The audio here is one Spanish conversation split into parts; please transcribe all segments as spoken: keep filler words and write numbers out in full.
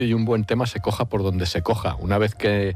y un buen tema se coja por donde se coja. Una vez que,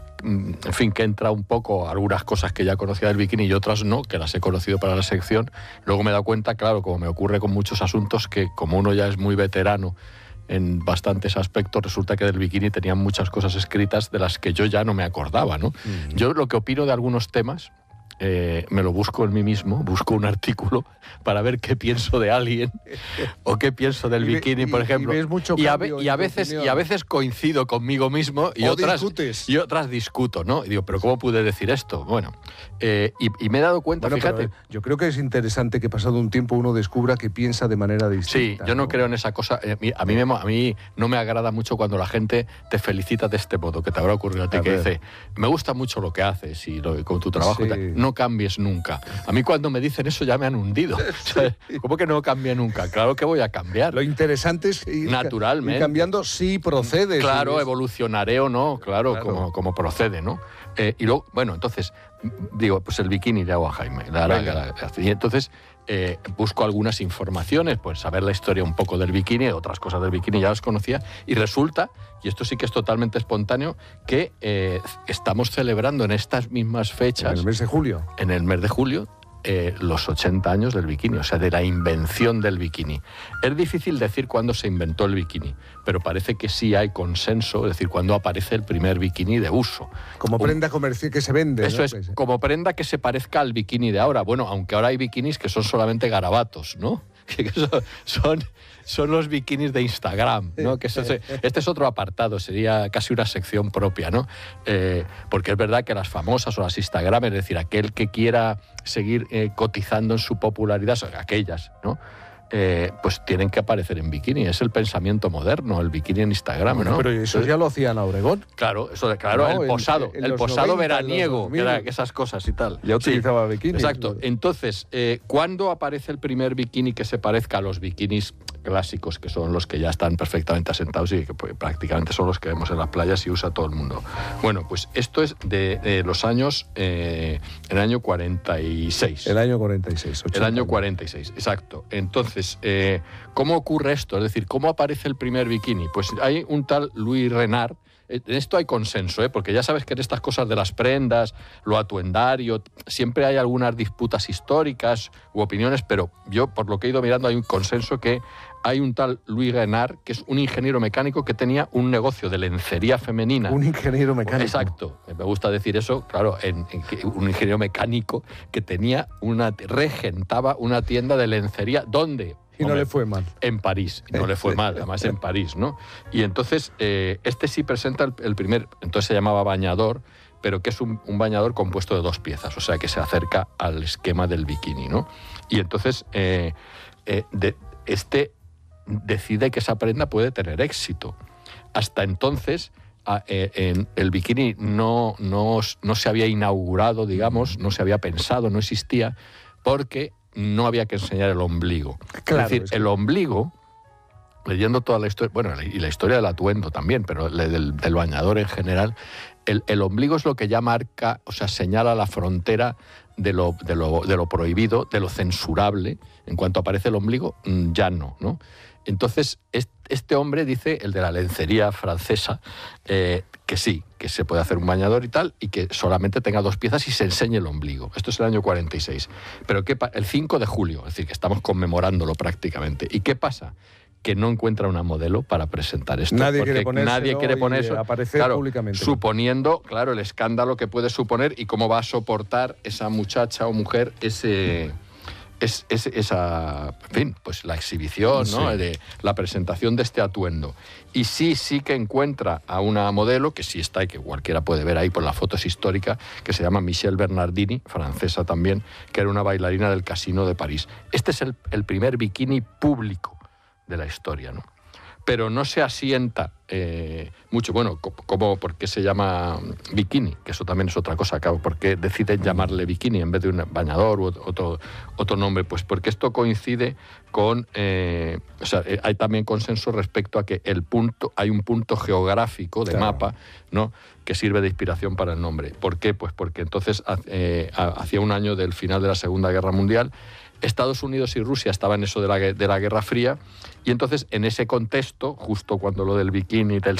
en fin, que entra un poco algunas cosas que ya conocía del bikini y otras no, que las he conocido para la sección, luego me he dado cuenta, claro, como me ocurre con muchos asuntos, que como uno ya es muy veterano en bastantes aspectos, resulta que del bikini tenían muchas cosas escritas de las que yo ya no me acordaba, ¿no? Mm. Yo lo que opino de algunos temas, Eh, me lo busco en mí mismo, busco un artículo para ver qué pienso de alguien o qué pienso del bikini, y, por ejemplo. Y, ves mucho y, a, cambio y, a veces, y a veces coincido conmigo mismo y, o otras, discutes. y otras discuto, ¿no? Y digo, ¿pero cómo pude decir esto? Bueno, eh, y, y me he dado cuenta, bueno, fíjate... Pero, yo creo que es interesante que pasado un tiempo uno descubra que piensa de manera distinta. Sí, yo no, ¿no? creo en esa cosa. A mí, a, mí me, a mí no me agrada mucho cuando la gente te felicita de este modo, que te habrá ocurrido a ti, a que ver. dice, me gusta mucho lo que haces y lo, con tu trabajo, sí. y tal, no cambies nunca. A mí cuando me dicen eso ya me han hundido. Sí. ¿Cómo que no cambie nunca? Claro que voy a cambiar. Lo interesante es ir, naturalmente. ir cambiando si procede. Claro, si es... evolucionaré o no, claro, claro. Como, como procede, ¿no? Eh, y luego, bueno, entonces, digo, pues el bikini le hago a Jaime. La, la, la, la, y entonces eh, busco algunas informaciones, pues saber la historia un poco del bikini, otras cosas del bikini ya las conocía, y resulta, y esto sí que es totalmente espontáneo, que eh, estamos celebrando en estas mismas fechas... En el mes de julio. En el mes de julio, Eh, los ochenta años del bikini, o sea, de la invención del bikini. Es difícil decir cuándo se inventó el bikini, pero parece que sí hay consenso, es decir, cuándo aparece el primer bikini de uso. Como Un, prenda comercial que se vende. Eso ¿no? es, como prenda que se parezca al bikini de ahora. Bueno, aunque ahora hay bikinis que son solamente garabatos, ¿no? Que son, son, son los bikinis de Instagram, ¿no? Que eso, este es otro apartado, sería casi una sección propia, ¿no? Eh, porque es verdad que las famosas o las Instagram, es decir, aquel que quiera seguir eh, cotizando en su popularidad, son aquellas, ¿no? Eh, pues tienen que aparecer en bikini. Es el pensamiento moderno, el bikini en Instagram, bueno, ¿no? Pero eso ya lo hacían a Obregón. Claro, eso, claro, no, el posado, en, en el posado noventa, veraniego, que era esas cosas y tal. Ya utilizaba sí, bikini. Exacto. Entonces, eh, ¿cuándo aparece el primer bikini que se parezca a los bikinis clásicos, que son los que ya están perfectamente asentados y que pues, prácticamente son los que vemos en las playas y usa todo el mundo? Bueno, pues esto es de, de los años, eh, el año cuarenta y seis. El año cuarenta y seis. El año cuarenta y seis, exacto. Entonces, eh, ¿cómo ocurre esto? Es decir, ¿cómo aparece el primer bikini? Pues hay un tal Louis Renard. En esto hay consenso, ¿eh? Porque ya sabes que en estas cosas de las prendas, lo atuendario, siempre hay algunas disputas históricas u opiniones, pero yo, por lo que he ido mirando, hay un consenso que hay un tal Louis Renard, que es un ingeniero mecánico que tenía un negocio de lencería femenina. Un ingeniero mecánico. Exacto. Me gusta decir eso, claro, en, en que un ingeniero mecánico que tenía una, regentaba una tienda de lencería. ¿Dónde? Y no Hombre, le fue mal. En París, no le fue mal, además en París, ¿no? Y entonces, eh, este sí presenta el, el primer, entonces se llamaba bañador, pero que es un, un bañador compuesto de dos piezas, o sea, que se acerca al esquema del bikini, ¿no? Y entonces, eh, eh, de, este decide que esa prenda puede tener éxito. Hasta entonces, a, eh, en el bikini no, no, no se había inaugurado, digamos, no se había pensado, no existía, porque no había que enseñar el ombligo. Claro, es decir, es que... el ombligo, leyendo toda la historia, bueno, y la historia del atuendo también, pero del, del bañador en general, el, el ombligo es lo que ya marca, o sea, señala la frontera de lo, de lo, de lo prohibido, de lo censurable. En cuanto aparece el ombligo, ya no, ¿no? Entonces, este hombre dice, el de la lencería francesa, eh, que sí, que se puede hacer un bañador y tal, y que solamente tenga dos piezas y se enseñe el ombligo. Esto es el año cuarenta y seis. Pero ¿qué el cinco de julio, es decir, que estamos conmemorándolo prácticamente. ¿Y qué pasa? Que no encuentra una modelo para presentar esto. Nadie quiere ponerse, nadie quiere poner eso, aparecer claro, públicamente. Suponiendo, claro, el escándalo que puede suponer y cómo va a soportar esa muchacha o mujer ese... Es, es esa, en fin, pues la exhibición, ¿no? Sí. De la presentación de este atuendo. Y sí, sí que encuentra a una modelo, que sí está y que cualquiera puede ver ahí por las fotos históricas, que se llama Michelle Bernardini, francesa también, que era una bailarina del Casino de París. Este es el, el primer bikini público de la historia, ¿no? Pero no se asienta eh, mucho. Bueno, como ¿por qué se llama bikini? Que eso también es otra cosa. ¿Por qué deciden llamarle bikini en vez de un bañador u otro, otro nombre? Pues porque esto coincide con... Eh, o sea, hay también consenso respecto a que el punto, hay un punto geográfico de claro. mapa, ¿no?, que sirve de inspiración para el nombre. ¿Por qué? Pues porque entonces, eh, hacía un año del final de la Segunda Guerra Mundial, Estados Unidos y Rusia estaban en eso de la, de la Guerra Fría, y entonces en ese contexto, justo cuando lo del bikini, del